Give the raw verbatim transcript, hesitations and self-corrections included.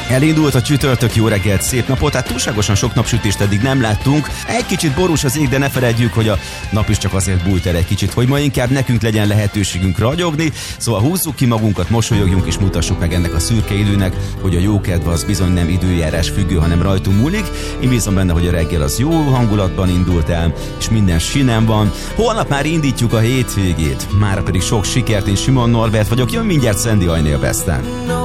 Elindult a csütörtök, jó reggelt, szép napot, hát túlságosan sok napsütést eddig nem láttunk. Egy kicsit borús az ég, de ne feledjük, hogy a nap is csak azért bújt el egy kicsit, hogy ma inkább nekünk legyen lehetőségünk ragyogni. Szóval húzzuk ki magunkat, mosolyogjunk és mutassuk meg ennek a szürke időnek, hogy a jókedv az bizony nem időjárás függő, hanem rajtunk múlik. Én bízom benne, hogy a reggel az jó hangulatban indult el, és minden sinem van. Holnap már indítjuk a hétvégét, mára pedig sok sikert, én Simon Norbert vagyok, jön mindjárt Sandy Ajné a Besten.